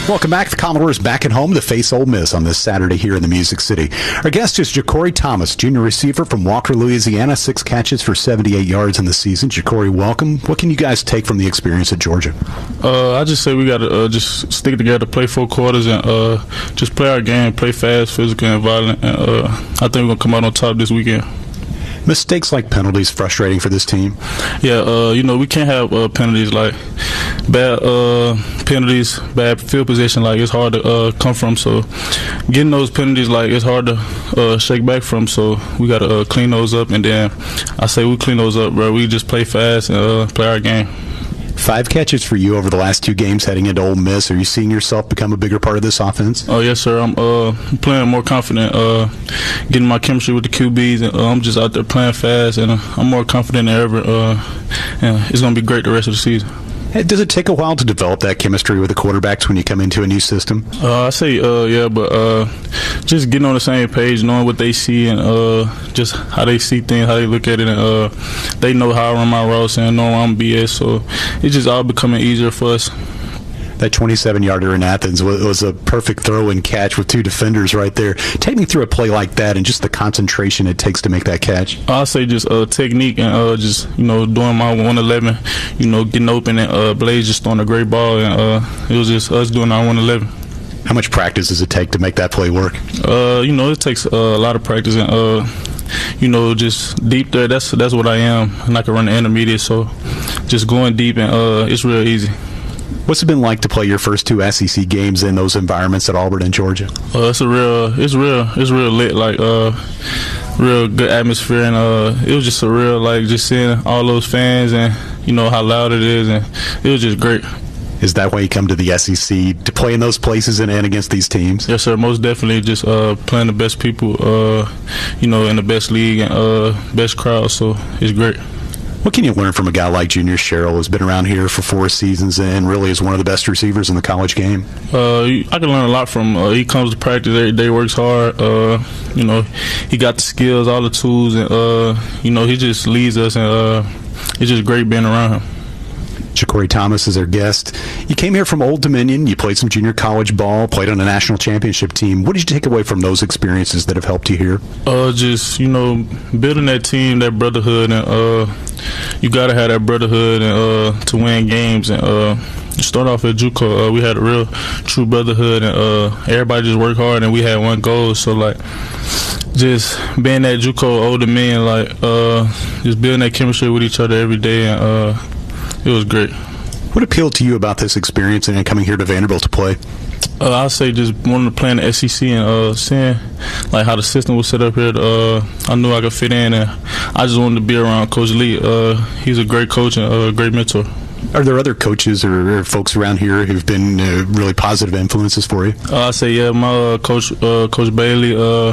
Welcome back. The Commodores back at home to face Ole Miss on this Saturday here in the Music City. Our guest is Ja'Cory Thomas, junior receiver from Walker, Louisiana. 6 catches for 78 yards in the season. Ja'Cory, welcome. What can you guys take from the experience at Georgia? I just say we got to just stick together, play 4 quarters, and just play our game, play fast, physical, and violent. And I think we're going to come out on top this weekend. Mistakes like penalties frustrating for this team? Yeah, we can't have penalties like bad penalties, bad field position. Like, it's hard to come from. So getting those penalties, like, it's hard to shake back from. So we got to clean those up. And then I say we clean those up, bro. We just play fast and play our game. 5 catches for you over the last 2 games heading into Ole Miss. Are you seeing yourself become a bigger part of this offense? Oh, yes, sir. I'm playing more confident, getting my chemistry with the QBs, and I'm just out there playing fast, and I'm more confident than ever. And it's going to be great the rest of the season. Hey, does it take a while to develop that chemistry with the quarterbacks when you come into a new system? I say, yeah, but just getting on the same page, knowing what they see, and just how they see things, how they look at it, and they know how I run my routes and know I'm BS, so it's just all becoming easier for us. That 27-yarder in Athens was a perfect throw and catch with 2 defenders right there. Take me through a play like that and just the concentration it takes to make that catch. I'll say just technique and just, doing my 111, getting open, and Blaze just throwing a great ball, and it was just us doing our 111. How much practice does it take to make that play work? It takes a lot of practice, and just deep there, that's what I am, and I can run the intermediate, so just going deep, and it's real easy. What's it been like to play your first 2 SEC games in those environments at Auburn and Georgia? It's real lit, like real good atmosphere, and it was just a real, like, just seeing all those fans and how loud it is, and it was just great. Is that why you come to the SEC, to play in those places and against these teams? Yes, sir. Most definitely, just playing the best people, in the best league and best crowd. So it's great. What can you learn from a guy like Junior Sherrill, who's been around here for 4 seasons and really is one of the best receivers in the college game? I can learn a lot from him. He comes to practice every day, works hard. He got the skills, all the tools, and he just leads us, and it's just great being around him. Ja'Cory Thomas is our guest. You came here from Old Dominion. You played some junior college ball, played on a national championship team. What did you take away from those experiences that have helped you here? Just, building that team, that brotherhood, and you got to have that brotherhood and to win games. And start off at JUCO, we had a real true brotherhood, and everybody just worked hard, and we had one goal. So, like, just being at JUCO, Old Dominion, like, just building that chemistry with each other every day, and it was great. What appealed to you about this experience and coming here to Vanderbilt to play? I'd say just wanting to play in the SEC and seeing like how the system was set up here. I knew I could fit in, and I just wanted to be around Coach Lee. He's a great coach and a great mentor. Are there other coaches or folks around here who've been really positive influences for you? I'd say, yeah, my Coach Bailey,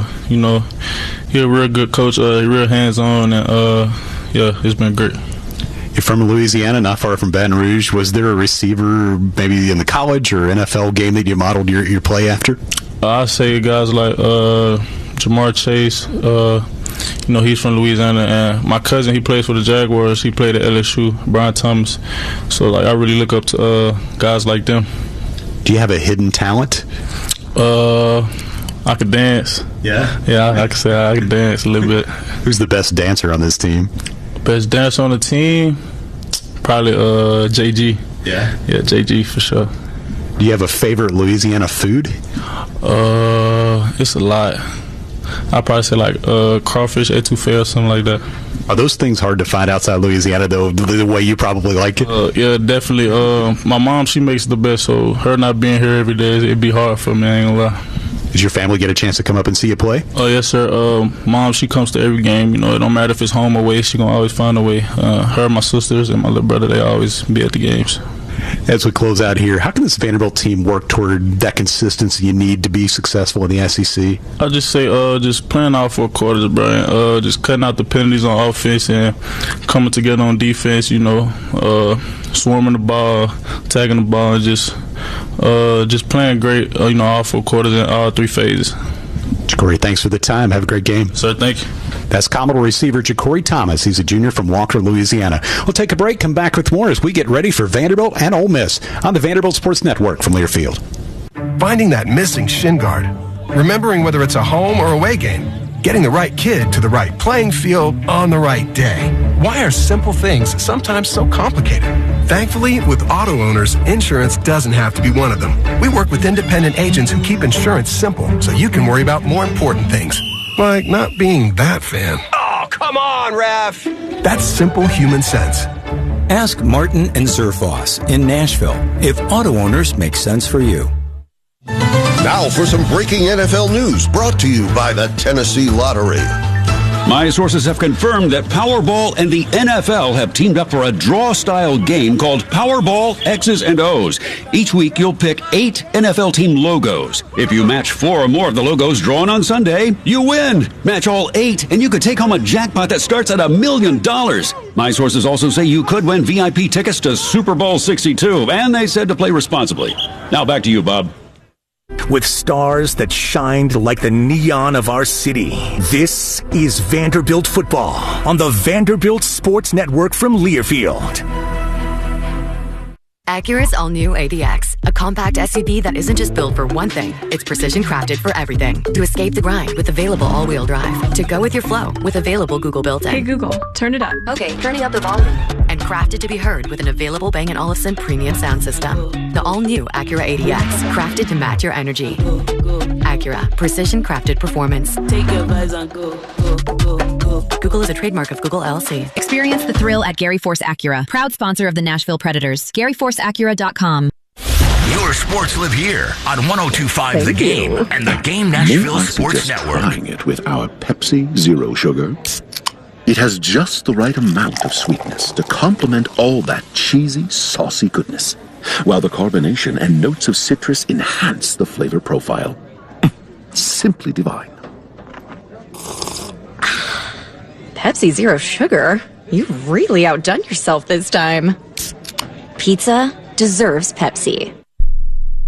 he's a real good coach, real hands-on, and yeah, it's been great. You're from Louisiana, not far from Baton Rouge. Was there a receiver maybe in the college or NFL game that you modeled your play after? I say guys like Jamar Chase. He's from Louisiana, and my cousin, he plays for the Jaguars. He played at LSU, Brian Thomas. So, like, I really look up to guys like them. Do you have a hidden talent? I could dance. Yeah? Yeah, I can say I can dance a little bit. Who's the best dancer on this team? Best dancer on the team? Probably JG. Yeah? Yeah, JG for sure. Do you have a favorite Louisiana food? It's a lot. I'd probably say like crawfish etouffee or something like that. Are those things hard to find outside Louisiana, though, the way you probably like it? Yeah, definitely. My mom, she makes the best, so her not being here every day, it'd be hard for me, I ain't gonna lie. Did your family get a chance to come up and see you play? Oh, yes, sir. Mom, she comes to every game. It don't matter if it's home or away, she gonna always find a way. Her, my sisters, and my little brother, they always be at the games. As we close out here, how can this Vanderbilt team work toward that consistency you need to be successful in the SEC? I just say just playing all 4 quarters, Brian. Just cutting out the penalties on offense and coming together on defense, swarming the ball, tagging the ball, and just playing great, all 4 quarters and all 3 phases. Ja'Cory, thanks for the time. Have a great game. Sir, thank you. That's Commodore receiver Ja'Cory Thomas. He's a junior from Walker, Louisiana. We'll take a break, come back with more as we get ready for Vanderbilt and Ole Miss on the Vanderbilt Sports Network from Learfield. finding that missing shin guard, remembering whether it's a home or away game, getting the right kid to the right playing field on the right day. Why are simple things sometimes so complicated? Thankfully, with auto owners, insurance doesn't have to be one of them. We work with independent agents who keep insurance simple so you can worry about more important things, like not being that fan. Oh, come on, Ref! That's simple human sense. Ask Martin and Zerfoss in Nashville if auto owners make sense for you. Now for some breaking NFL news brought to you by the Tennessee Lottery. My sources have confirmed that Powerball and the NFL have teamed up for a draw-style game called Powerball X's and O's. Each week, you'll pick 8 NFL team logos. If you match 4 or more of the logos drawn on Sunday, you win. Match all 8, and you could take home a jackpot that starts at $1 million. My sources also say you could win VIP tickets to Super Bowl 62, and they said to play responsibly. Now back to you, Bob. With stars that shined like the neon of our city, this is Vanderbilt football on the Vanderbilt Sports Network from Learfield. Acura's all-new ADX, a compact SUV that isn't just built for one thing, it's precision-crafted for everything. To escape the grind with available all-wheel drive. To go with your flow with available Google built-in. Hey Google, turn it up. Okay, turning up the volume. And crafted to be heard with an available Bang & Olufsen premium sound system. The all-new Acura ADX, crafted to match your energy. Acura, precision-crafted performance. Take your vibes and go. Google is a trademark of Google LLC. Experience the thrill at Gary Force Acura, proud sponsor of the Nashville Predators. GaryForceAcura.com. Your sports live here on 102.5 The Game and the Game Nashville Sports Network. Trying it with our Pepsi Zero Sugar. It has just the right amount of sweetness to complement all that cheesy, saucy goodness, while the carbonation and notes of citrus enhance the flavor profile. Simply divine. Pepsi Zero Sugar? You've really outdone yourself this time. Pizza deserves Pepsi.